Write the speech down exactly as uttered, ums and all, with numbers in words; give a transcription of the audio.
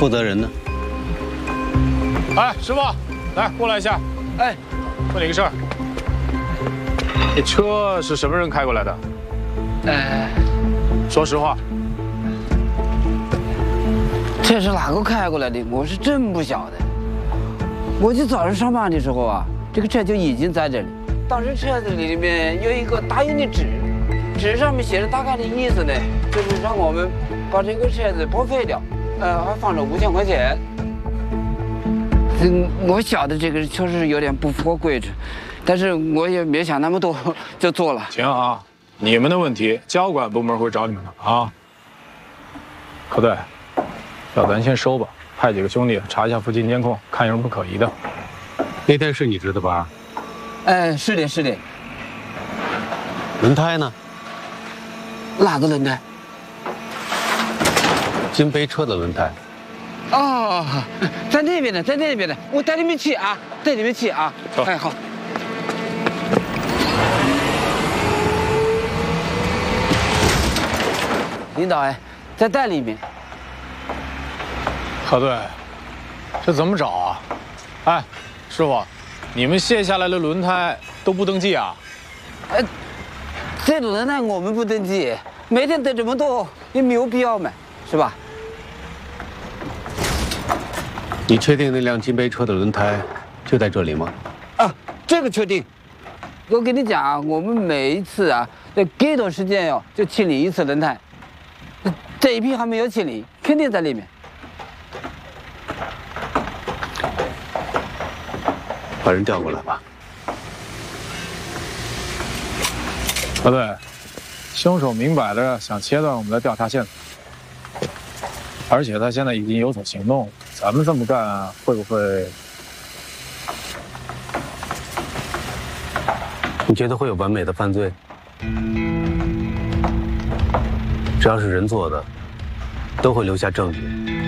负责人呢？ 哎，师傅，来过来一下。 哎， 问你个事儿，这车是什么人开过来的？ 呃， 说实话。 这是哪个开过来的？我是真不晓得。我就早上上班的时候啊，这个车就已经在这里。当时车子里面有一个打印的纸，纸上面写的大概的意思呢，就是让我们把这个车子报废掉，呃，还放了五千块钱。嗯，我晓得这个确实有点不符合规矩，但是我也没想那么多，就做了。 行啊，你们的问题交管部门会找你们的啊。柯队，要咱先收吧，派几个兄弟查一下附近监控，看有什么不可疑的。 那天是你值的班？ 哎，是的，是的。 轮胎呢？ 哪个轮胎？ 金杯车的轮胎。 哦，在那边呢，在那边呢，我带你们去啊，带你们去啊。哎，好。领导哎，在袋里面。 柯队，这怎么找啊？哎，师傅，你们卸下来的轮胎都不登记啊？ 呃，这种轮胎我们不登记，每天得这么多，也没有必要嘛，是吧？ 你确定那辆金杯车的轮胎就在这里吗？ 啊，这个确定。我跟你讲啊，我们每一次啊，在隔段时间哟就清理一次轮胎，这一批还没有清理，肯定在里面。 把人调过来吧。 柯队，凶手明摆着想切断我们的调查线索，而且他现在已经有所行动了。咱们这么干会不会？ 你觉得会有完美的犯罪？只要是人做的，都会留下证据。